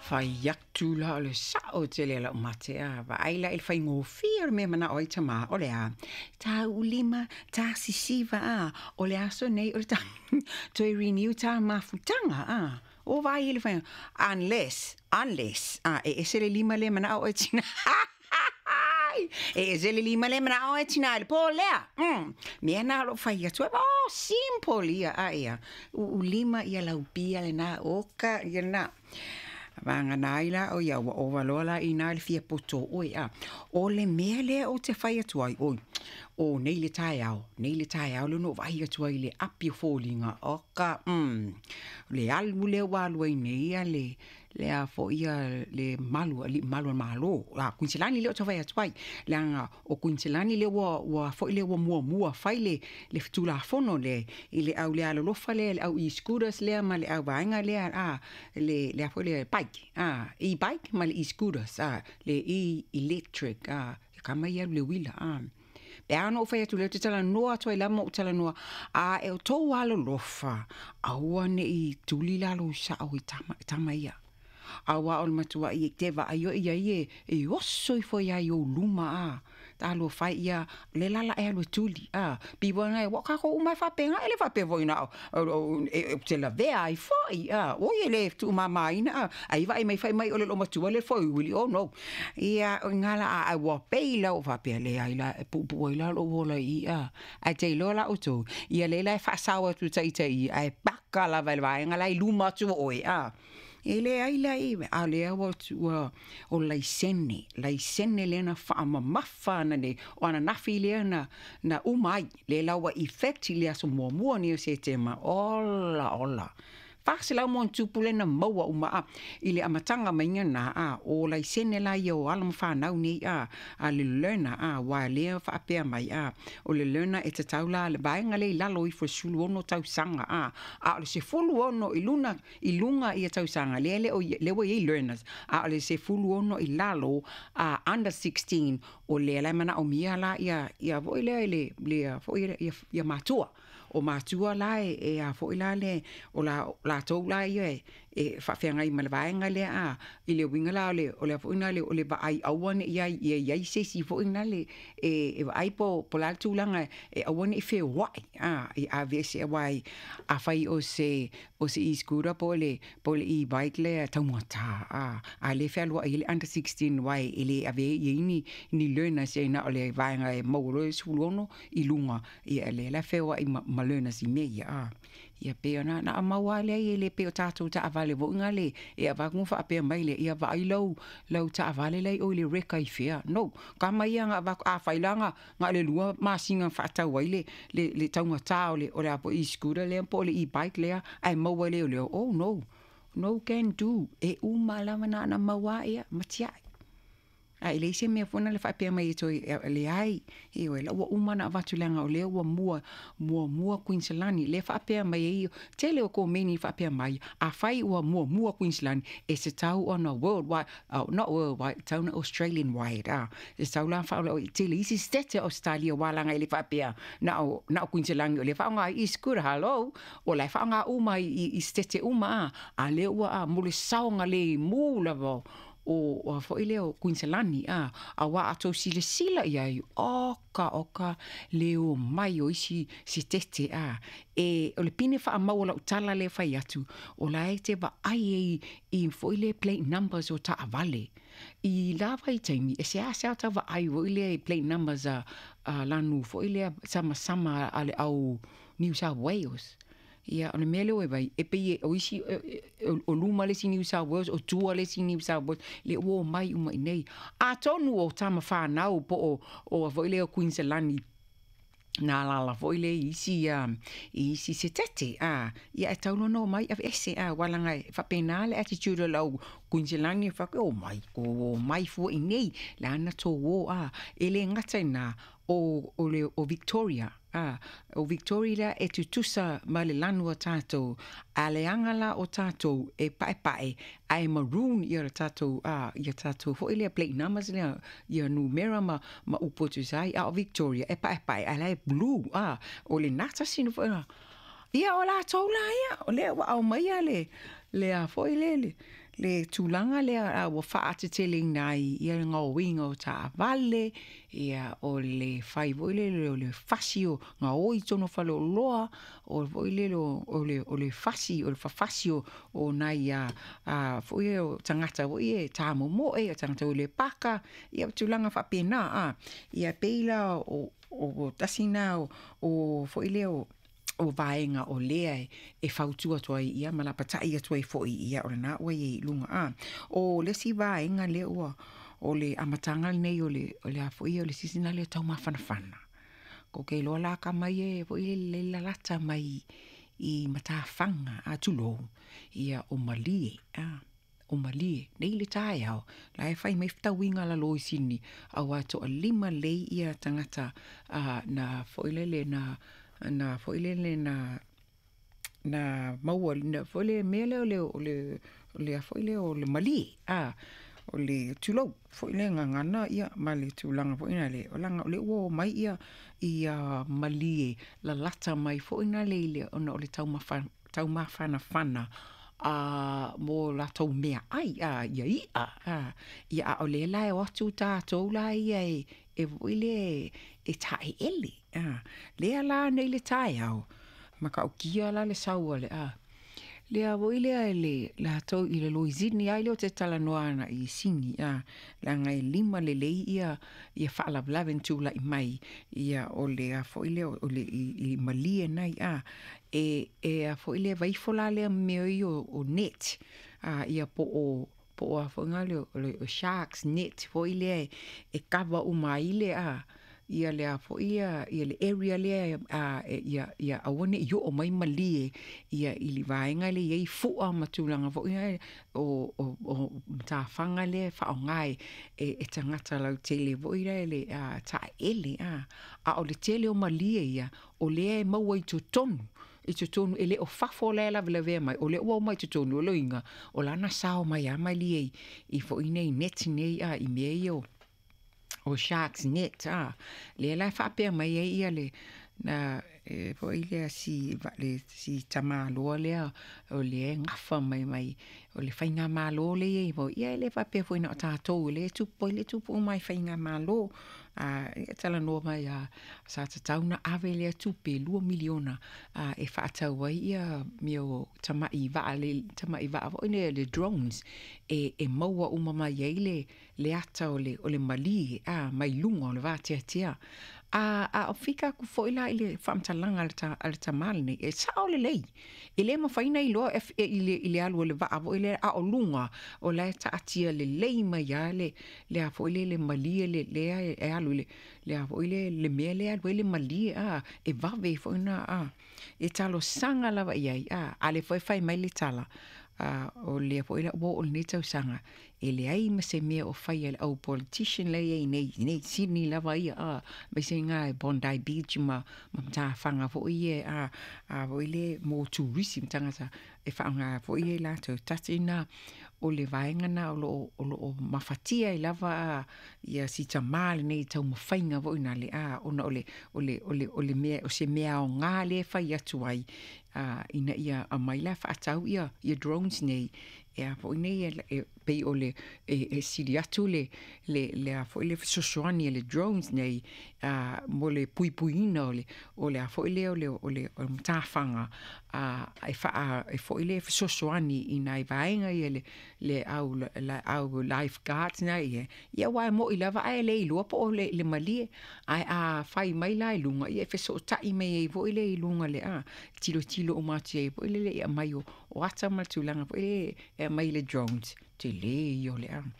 Whaiatu la o le sao te le la umatea, wa aila il whai ngōwhia me mana oi ta mā, o le a, tā ulima, tā sisiva a, o le aso nei, o le ta, toi renew tā mafutanga a, o vai il whai, unless, e se le lima le mana oi tina, e se le lima le mana oi tina, le po lea, mea nā lo whaiatu, simple ia a ia, ulima ia laupia le nā, oka ia nā, Vanga naila o ya o valola ina le fia poto oi a o le mea le o te whai atuai oi o nei le tai au le no vai atuai le api fōlinga o ka le alu le walu ai nei a le a fo ia le malu a Queensland le o te whai atuai le anga o Queensland le wa fo le wa mua fai le ftula fono le ile au le alo lofa le au I scooters le ma le au vainga le a le a fo le bike e-bike ma le e-scooters le e-electric kama ia le wila pe ano fai atu le te tala noa toi lama o tala noa e o tau alo lofa aua ne I tuli lalo sa au I tama ia awa o le matua I te va aio ia e oso I fo ia I o luma ta lo fai ia le lala e alo tuli pi wana e waka ko umai whapenga ele whapevo ina te la vea I foi o ye le tu mama ina ai vai mai fai mai o le lo matua le foi uli no ia ngala a wa peila o whapea le ai la pupu ila lo wola ia a te lola o to ia le la fa sawa tu tai ai baka la vai ngala I luma tu oi ele ai lai a le o laisene le na whaamamafa na ne o ana nafi le na umai le lawa effect le aso mua ni o se tema ola Whakasila mo tupule na maua umaa ile amatanga mainga na o laisene la yo alam whanau ni a le learner wa lea whaapea mai o le learner e te taula le baenga le lalo I fosulu ono tau sanga o le se fulu ono I lunga I tau sanga le wa I learners o le se fulu ono I lalo under 16 o le la mana o mia la ia vo le vo ia matua o matua la e a fo ila le o la tau la e whawhianga I malawaenga le I le winga la o le fo ina le o le ba ai awane ia se si fo ina le e ai po la tūlanga e awane I whea wai a vese wai a whai o se e-scooter po le e-bike le taumata a le whea lua I le under 16 wai ele a ve I ni learners e na o le vaenga e mauro e suluono I lunga ia le la whea wai ma learners I mea ia pe na amaua le pe o tātou ta avale vo ngale e avagu fa pe mai le ia vai lau ta avale le o le reka I fea no ka mai nga va a failanga nga le lua masinga fa ta waile le taunga ta o le apo e-scooter le po le e-bike le ai maua le oh no can do e umala na maua ia matia ele se me fona le whapea mai to le ai e o la umana vatulanga o le mua Queensland le whapea mai te le o ko meni whapea mai a whai ua mua Queensland e se tau on a worldwide not worldwide tau na Australian wide e tau la whaula o te le isi stete Australia walanga i le whapea na o Queensland o le whaonga I skura halo o le whaonga uma I stete uma a le ua mole saonga le mula vo o fo ile o Queensland a wa ato sila ia oka leo mai o isi si tete e o le pine fa mau la utala le fai atu o la te va ai I fo ile plate numbers o ta avale I lava I taimi e se asa ta va ai o ile plate numbers lanu fo ile sama ale au New South Wales ia ona mele o vai e pe o isi o luma le si New South Wales o tua le si New South Wales le o mai uma nei a tonu o tama fa nau po o voile o Queensland na la voile isi se tete ia tau no mai ese walanga fa penale attitude lo Queensland fa o mai fu nei la na to wo ele ngata na o Victoria o Victoria e tutusa ma le lanu o tātou a le angala o tātou e pae ai maroon ia tātou fo ile plate numbers le ia numera ma upotu sai o Victoria e pae a le blue o le nata sinu ia o la tau la ia o le wa au mai le lea foi le tūlanga lea a wa whaate tele nai ia ngā winga o tā vale ia o le whai voile le whasi o ngā oi tono whale o loa o voile o le whasi o le whawhasi o nai a foi o tangata voie tā momo e a tangata o le paka ia tūlanga whapena ia peila o tasina o foile o vaenga o lea e whautua toa ia malapatai a toa i foi ia o na ua i lunga o le si vaenga le ua o le amatanga nei o le a foi o le sisina le tau mawhanawhana ko kei loa la ka mai e foi le lalata mai i matawhanga a tulo ia o malie o malie nei le tae au la e whai mai whitawinga la loi sini au ato a 5 lei ia tangata na foilele na foilele na maua na foile mele le foile o le mali o le tulo foile ngana ia mali tulanga foina le o langa le o mai ia mali la lata mai foina le ona o le tau mafana mo la tau mea ai ia o le lai o atu tātou la ia e foile e tae ele lea la nei le tae au maka o kia la le saua le lea voile le la tau i le loizini ai leo te tala noana i singi la ngai 5 le lei ia whaalablaven tūla i mai ia o le a foile o le i malie nai e a foile vaifola lea meo i o net ia po a whanga le sharks net foile e kawa umaile ia le afo ia le area le ia awane yo o mai malie ia ili vaenga le ia fua matulanga fo ia o ta fanga le fa ngai e tangata lau tele vo ia le ta ele o le tele o malie ia o le mau i tonu ele o fafo le la vele mai o le o mai tonu o loinga o lana sao mai a mai li i fo ine net nei i meio o sharks net le la fa pe mai ia le na po ile si tama lo le o le ngafa mai o le fainga malo le i ia le fa pe foi na tato le tu po mai fainga malo tala no mai sa tauna ave le tu pe 2 miliona e fa tawa ia mio tama i va o le drones e maua uma ile le ata o le mali mai lunga o le va tia o fika ku foi la ile famtalanga al tamal ni e sao le lei ile mo faina i lo ile alu le va o ile o lunga o la ta atia le lei mai le a foi le mali le e alu le a foi le mele alu le mali e va ve foi na e talo sanga la va ia ale foi fai mai le tala o le foi le o le tau sanga ele ai ma se me o fai au politician le nei Sydney la vai me se nga Bondi Beach ma ta fanga fo ie vo ile mo tourism tangata e fa nga fo ie la to tatina o le vaenga na o mafatia i lava ia si tamal nei tau mafainga vo ina le ona o le me o se mea o nga le fai atu ai ina ia a mai la fa tau ia drones nei fo nei pe o le siri atu le fo le sosoani le drones nei mo le puipuina o le fo le o le mtafanga e fo le sosoani ina vaenga le au lifeguards na ia wa mo i lava ai le lo po le mali ai fai mai lai lunga ia fe so tai mai vo le lunga le tilo o mate po le mai o ata matulanga po mai le drones te le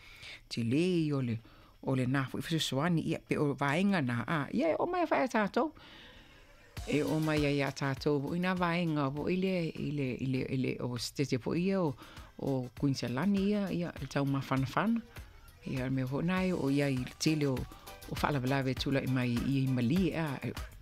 o le na fo fe so ani ia pe o vaenga na ia o mai fa tato e o mai ia tato vo ina vaenga vo ile o stete po ia o Queensland ia tau mafana ia me ho nai o ia i tele o fala velave tula i mai i mali